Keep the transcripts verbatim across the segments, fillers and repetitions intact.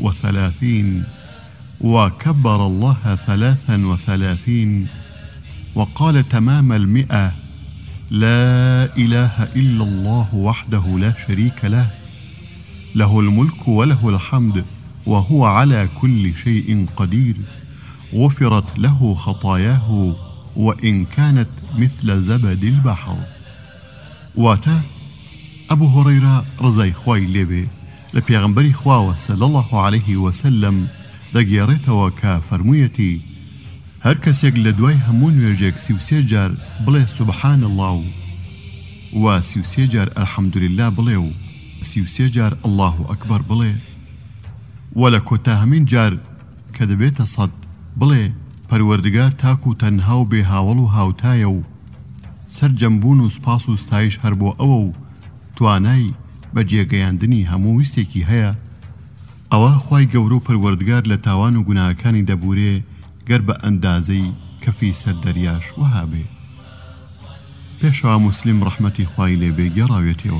وثلاثين وكبر الله ثلاثا وثلاثين وقال تمام المئة: لا إله إلا الله وحده لا شريك له، له الملك وله الحمد وهو على كل شيء قدير، غفرت له خطاياه وإن كانت مثل زبد البحر. واتا أبو هريرة رضي خوای لێبێ لە پێغەمبەری خواوە صلی الله عليه وسلم دەگێڕێتەوە کە فەرموویەتی: هەر کەسێک لە دوای هەموو نوێژێک سیوسێ جار بڵێ سوبحان الله و و سیوسێ جار الحەمدولله بڵێ و سیوسێ جار الله ئەکبەر بڵێ و لە کۆتاهەمین جار کە دەبێتە سەد بڵێ پەروەردگار تاک و تەنها و بێ هاوڵ و هاوتایە و سەرجەمبوون و سپاس و ستایش هەر بۆ ئەوە و توانای بە جێگەیاندنی هەموو ویستێکی هەیە. ئەوە خوای گەورە و پەروەردگار لە تاوان و گوناهەکانی دەبورێ گەر بە ئەندازەی کەفی سەر دەریاش وەها بێ. پێشەوە موسلیم ڕەحمەتی خوای لێبێ گێڕاوێتەوە: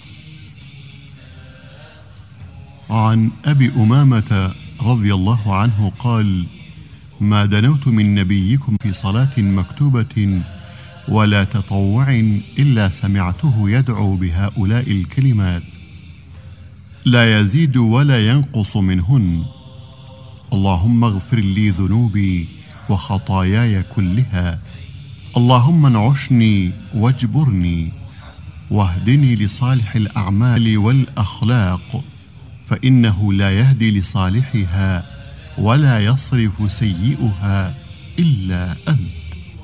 عن أبي أمامة رضي الله عنه قال: ما دنوت من نبيكم في صلاة مكتوبة ولا تطوع إلا سمعته يدعو بهؤلاء الكلمات لا يزيد ولا ينقص منهن: اللهم اغفر لي ذنوبي وخطاياي كلها، اللهم انعشني واجبرني واهدني لصالح الأعمال والأخلاق، فإنه لا يهدي لصالحها ولا يصرف سيئها إلا أنت.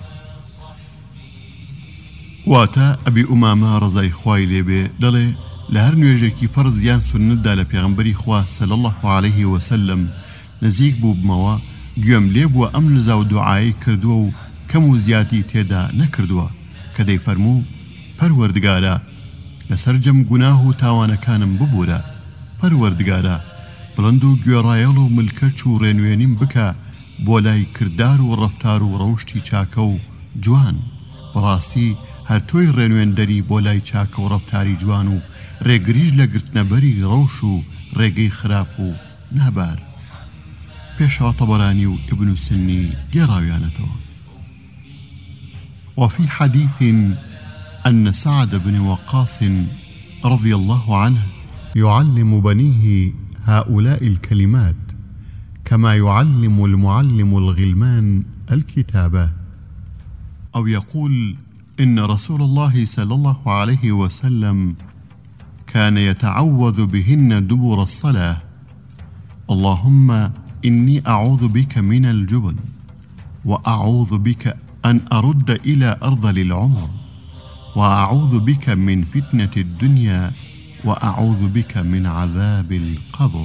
واتا أبي أمامة رضي خوای لێبێ دەڵێ لە هەر نوێژێکی فەرز یان سونەتدا لە پێغەمبەری خوا صلی الله عليه وسلم نزیک بوو بمەوە گوێم لێ بووە ئەم نزا و دوعایی کردووە و کەم و زیاتی تێدا نەکردووە کە دەیفەرموو: پەروەردگارە لەسەر جەم گوناه و تاوانەکانم ببوورە، پەروەردگارە بڵند و گوێڕایەڵ و ملکەچ و ڕێنوێنیم بکە بۆ لای کردار و ڕەفتار و ڕەوشتی چاکە و جوان. بەڕاستی هەر تۆی ڕێنوێندەری بۆ لای چاکە و ڕەفتاری جوان و ڕێگریش لە گرتنەبەری ڕەوش و ڕێگەی خراپ و نابار. پێشەوە تەبەرانی و ئیبن سنی گێڕاویانەتەوە. وفي حديث أن سعد بن وقاص رضي الله عنه يعلم بنيه هؤلاء الكلمات كما يعلم المعلم الغلمان الكتابة، أو يقول إن رسول الله صلى الله عليه وسلم كان يتعوذ بهن دبر الصلاة: اللهم إني أعوذ بك من الجبن، وأعوذ بك أن أرد إلى أرذل العمر، وأعوذ بك من فتنة الدنيا، وأعوذ بك من عذاب القبر.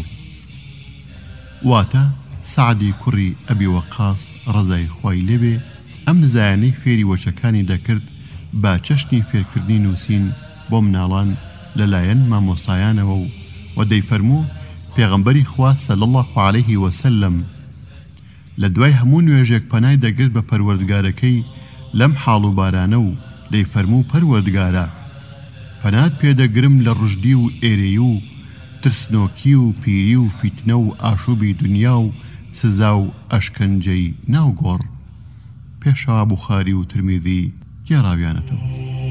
واتا سعدی کوڕی ئەبی وەقاس ڕەزای خوای لێبێ ئەم نزایانەی فێری وەچەکانی دەکرد با چەشنی فێرکردنی نووسین بۆ مناڵان لەلایەن مامۆستایانەوە و و دەیفەرموو پێغەمبەری خوا صلی الله عليه وسلم لە دوای هەموو نوێژێک پەنای دەگرت بە پەروەردگارەکەی لەم حاڵ و بارانە و دەیفەرموو: پەروەردگارە پەنات پێدەگرم لە ڕژدی و ئێرەی و ترسنۆکی و پیری و فیتنە و ئاشوبی دنیا و سزا و ئەشکەنجەی ناوگۆڕ. پێشەوە بوخاری و ترمیذی گێڕاویانەتەوە.